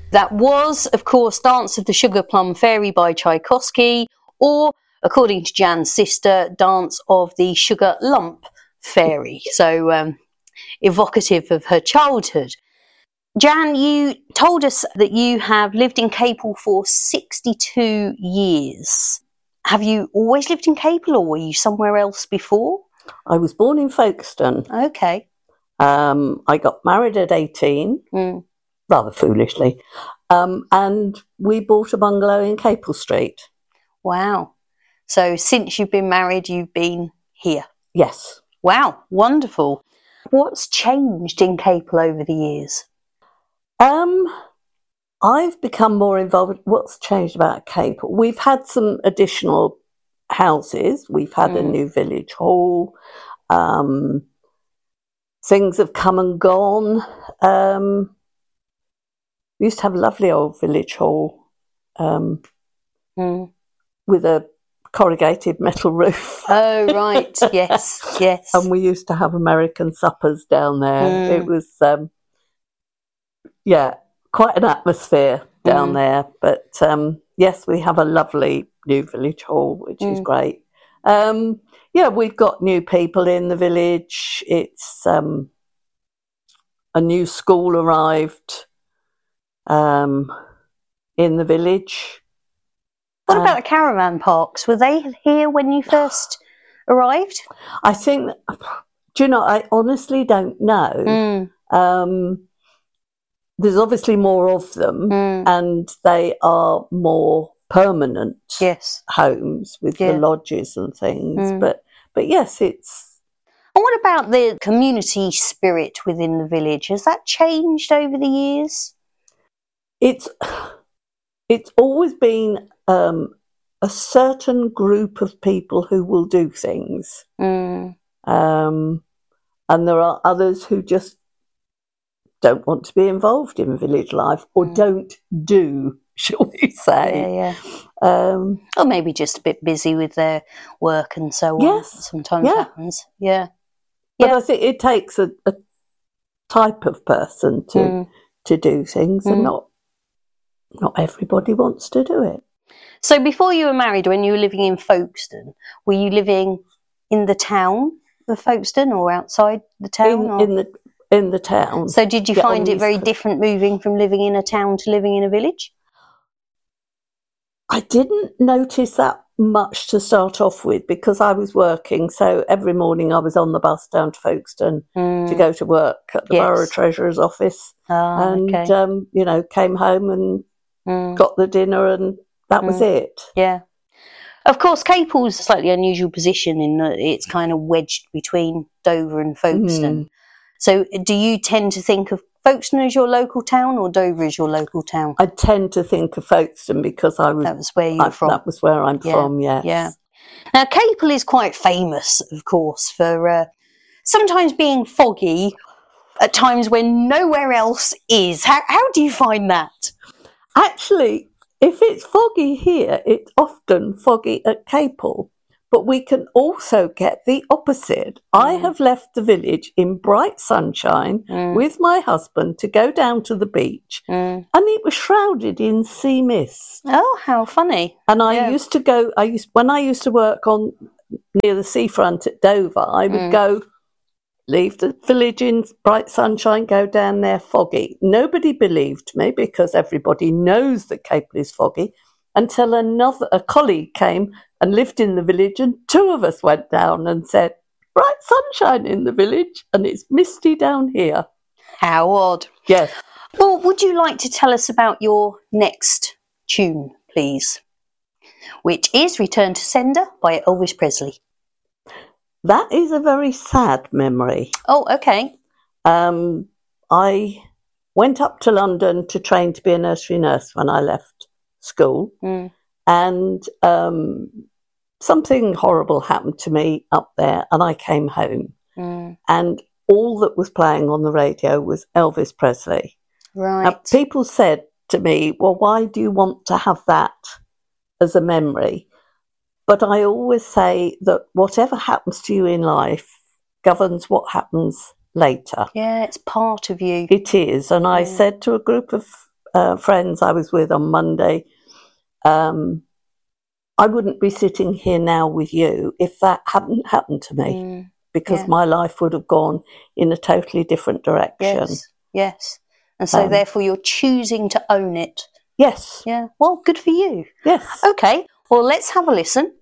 That was, of course, Dance of the Sugar Plum Fairy by Tchaikovsky, or, according to Jan's sister, Dance of the Sugar Lump Fairy. So evocative of her childhood. Jan, you told us that you have lived in Capel for 62 years. Have you always lived in Capel, or were you somewhere else before? I was born in Folkestone. Okay. I got married at 18, rather foolishly, and we bought a bungalow in Capel Street. Wow. So since you've been married, you've been here? Yes. Wow, wonderful. What's changed in Capel over the years? I've become more involved. What's changed about Capel? We've had some additional houses. We've had a new village hall. Things have come and gone. We used to have a lovely old village hall with a corrugated metal roof. Oh, right. Yes, yes. And we used to have American suppers down there. It was, quite an atmosphere down there. But, yes, we have a lovely new village hall, which is great. We've got new people in the village. It's a new school arrived in the village. What about the caravan parks? Were they here when you first arrived? I think, do you know, I honestly don't know. There's obviously more of them, and they are more permanent homes with the lodges and things. But yes, it's... And what about the community spirit within the village? Has that changed over the years? It's always been a certain group of people who will do things. And there are others who just don't want to be involved in village life, or don't do, shall we say. Or maybe just a bit busy with their work and so on. Yes. Sometimes happens. But I think it takes a type of person to do things, and not everybody wants to do it. So before you were married, when you were living in Folkestone, were you living in the town of Folkestone or outside the town? In the town. So did you find it very different moving from living in a town to living in a village? I didn't notice that much to start off with, because I was working. So every morning I was on the bus down to Folkestone to go to work at the Borough Treasurer's office. Came home and got the dinner, and that was it. Yeah. Of course, Capel's a slightly unusual position in that it's kind of wedged between Dover and Folkestone. So do you tend to think of Folkestone as your local town, or Dover as your local town? I tend to think of Folkestone because that was where you're from. That was where I'm from, yes. Yeah. Now, Capel is quite famous, of course, for sometimes being foggy at times when nowhere else is. How do you find that? Actually, if it's foggy here, it's often foggy at Capel. But we can also get the opposite. I have left the village in bright sunshine with my husband to go down to the beach, and it was shrouded in sea mist. Oh, how funny. And when I used to work near the seafront at Dover, I would go, leave the village in bright sunshine, go down there foggy. Nobody believed me, because everybody knows that Capel is foggy, until a colleague came and lived in the village, and two of us went down and said, bright sunshine in the village, and it's misty down here. How odd. Yes. Well, would you like to tell us about your next tune, please? Which is Return to Sender by Elvis Presley. That is a very sad memory. Oh, okay. I went up to London to train to be a nursery nurse when I left school. And something horrible happened to me up there, and I came home. And all that was playing on the radio was Elvis Presley. Right. Now, people said to me, well, why do you want to have that as a memory? But I always say that whatever happens to you in life governs what happens later. Yeah, it's part of you. It is. And I said to a group of friends I was with on Monday. I wouldn't be sitting here now with you if that hadn't happened to me, because my life would have gone in a totally different direction. Yes. And so therefore you're choosing to own it. Yes. Yeah. Well, good for you. Yes. Okay. Well, let's have a listen